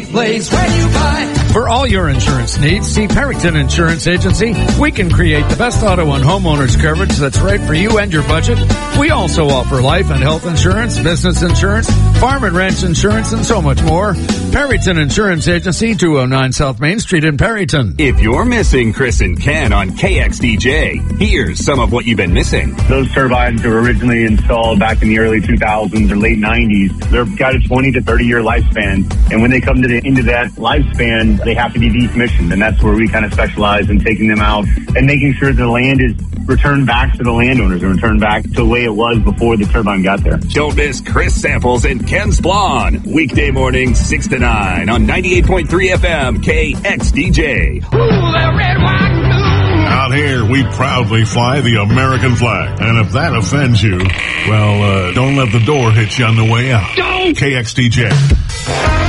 place when you buy. For all your insurance needs, see Perryton Insurance Agency. We can create the best auto and homeowners coverage that's right for you and your budget. We also offer life and health insurance, business insurance, farm and ranch insurance, and so much more. Perryton Insurance Agency, 209 South Main Street in Perryton. If you're missing Chris and Ken on KXDJ, here's some of what you've been missing. Those turbines were originally installed back in the early 2000s or late 90s. They've got a 20 to 30 year lifespan. And when they come to the end of that lifespan, they have to be decommissioned. And that's where we kind of specialize in taking them out and making sure the land is returned back to the landowners and returned back to the way it was before the turbine got there. Don't miss Chris Samples and Ken Splon. Weekday mornings 6 to 9 on 98.3 FM KXDJ. Ooh, the red, white, blue. Out here, we proudly fly the American flag. And if that offends you, well, don't let the door hit you on the way out. Don't! KXDJ.